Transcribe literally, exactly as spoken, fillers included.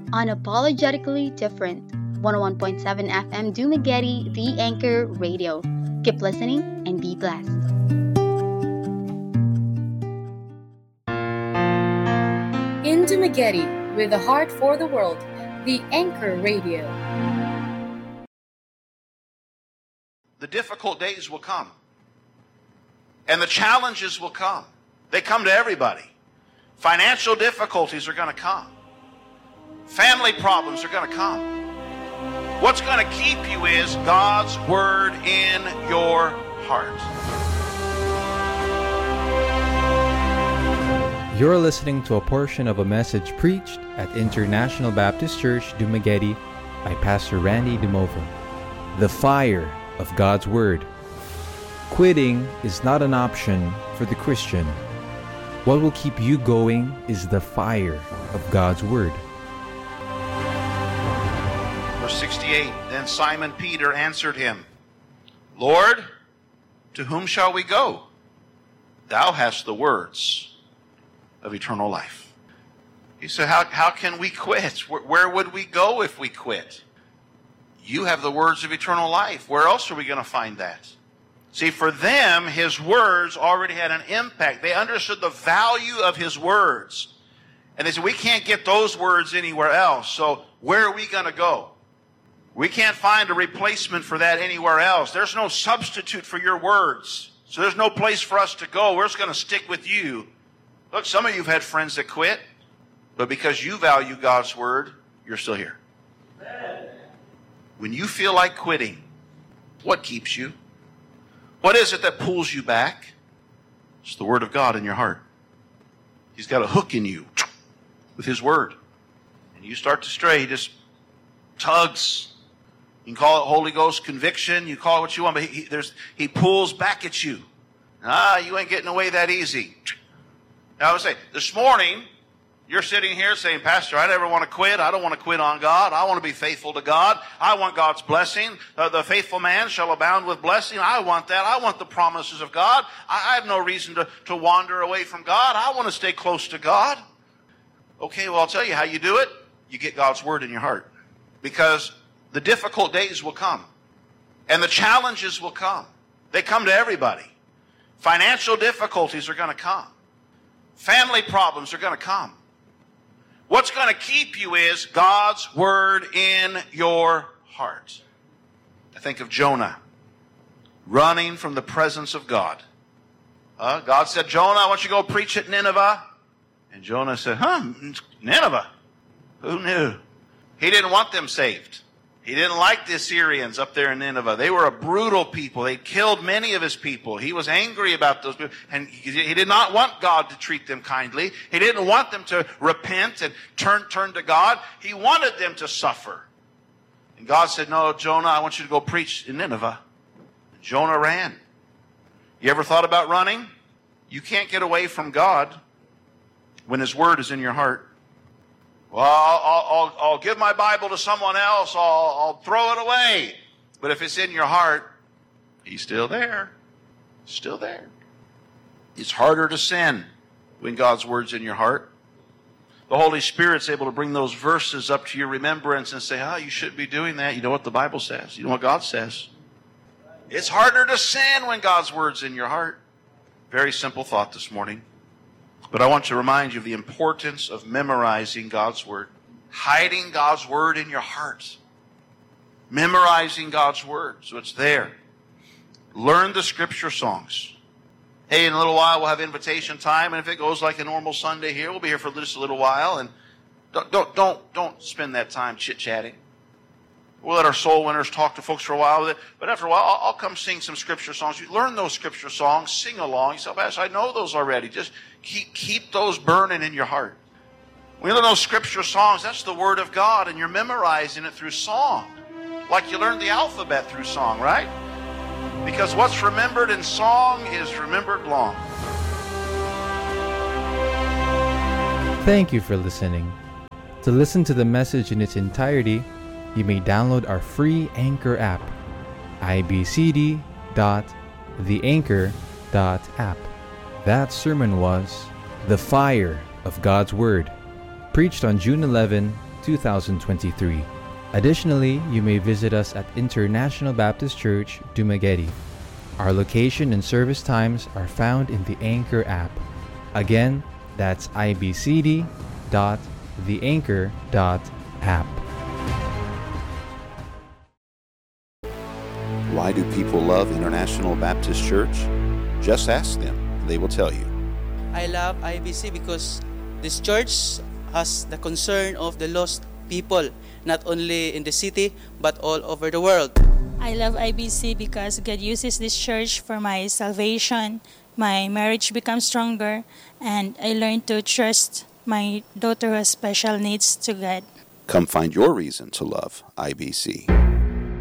Unapologetically different. one oh one point seven F M Dumaguete, The Anchor Radio. Keep listening and be blessed. In Dumaguete, with a heart for the world, The Anchor Radio. The difficult days will come. And the challenges will come. They come to everybody. Financial difficulties are going to come. Family problems are going to come. What's going to keep you is God's Word in your heart. You're listening to a portion of a message preached at International Baptist Church, Dumaguete, by Pastor Randy DeMova. The fire of God's Word. Quitting is not an option for the Christian. What will keep you going is the fire of God's Word. Verse sixty-eight, Then Simon Peter answered him, Lord, to whom shall we go? Thou hast the words of eternal life. He said, how, how can we quit? Where, where would we go if we quit? You have the words of eternal life. Where else are we going to find that? See, for them, his words already had an impact. They understood the value of his words. And they said, we can't get those words anywhere else. So where are we going to go? We can't find a replacement for that anywhere else. There's no substitute for your words. So there's no place for us to go. We're just going to stick with you. Look, some of you have had friends that quit. But because you value God's word, you're still here. When you feel like quitting, what keeps you? What is it that pulls you back? It's the Word of God in your heart. He's got a hook in you with His Word. And you start to stray, He just tugs. You can call it Holy Ghost conviction. You call it what you want, but He, he, there's, he pulls back at you. Ah, you ain't getting away that easy. Now I would say, this morning, you're sitting here saying, Pastor, I never want to quit. I don't want to quit on God. I want to be faithful to God. I want God's blessing. Uh, the faithful man shall abound with blessing. I want that. I want the promises of God. I, I have no reason to, to wander away from God. I want to stay close to God. Okay, well, I'll tell you how you do it. You get God's word in your heart. Because the difficult days will come. And the challenges will come. They come to everybody. Financial difficulties are going to come. Family problems are going to come. What's going to keep you is God's word in your heart. I think of Jonah running from the presence of God. Uh, God said, Jonah, I want you to go preach at Nineveh. And Jonah said, huh, Nineveh? Who knew? He didn't want them saved. He didn't like the Assyrians up there in Nineveh. They were a brutal people. They killed many of his people. He was angry about those people. And he did not want God to treat them kindly. He didn't want them to repent and turn, turn to God. He wanted them to suffer. And God said, no, Jonah, I want you to go preach in Nineveh. And Jonah ran. You ever thought about running? You can't get away from God when His word is in your heart. Well, I'll, I'll, I'll give my Bible to someone else. I'll, I'll throw it away. But if it's in your heart, He's still there. Still there. It's harder to sin when God's word's in your heart. The Holy Spirit's able to bring those verses up to your remembrance and say, oh, you shouldn't be doing that. You know what the Bible says. You know what God says. It's harder to sin when God's word's in your heart. Very simple thought this morning. But I want to remind you of the importance of memorizing God's Word. Hiding God's Word in your heart. Memorizing God's Word so it's there. Learn the Scripture songs. Hey, in a little while we'll have invitation time, and if it goes like a normal Sunday here, we'll be here for just a little while. And don't don't don't, don't spend that time chit-chatting. We'll let our soul winners talk to folks for a while. But after a while, I'll, I'll come sing some Scripture songs. You learn those Scripture songs, sing along. You say, Pastor, I know those already. Just keep, keep those burning in your heart. When you learn those Scripture songs, that's the Word of God, and you're memorizing it through song. Like you learned the alphabet through song, right? Because what's remembered in song is remembered long. Thank you for listening. To listen to the message in its entirety, you may download our free Anchor app, i b c d dot the anchor dot app. That sermon was The Fire of God's Word, preached on June eleventh, two thousand twenty-three. Additionally, you may visit us at International Baptist Church, Dumaguete. Our location and service times are found in the Anchor app. Again, that's i b c d dot the anchor dot app. Why do people love International Baptist Church? Just ask them. They will tell you. I love I B C because this church has the concern of the lost people, not only in the city, but all over the world. I love I B C because God uses this church for my salvation. My marriage becomes stronger, and I learn to trust my daughter who has special needs to God. Come find your reason to love I B C.